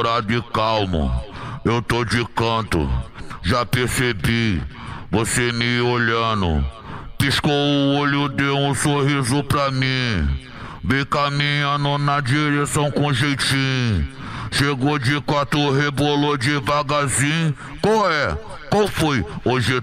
estourado e calmo. Eu tô de canto, já percebi, você me olhando. Piscou o olho, deu um sorriso pra mim. Vem caminhando na direção com jeitinho. Chegou de quatro, rebolou devagarzinho. Qual é? Qual foi? Hoje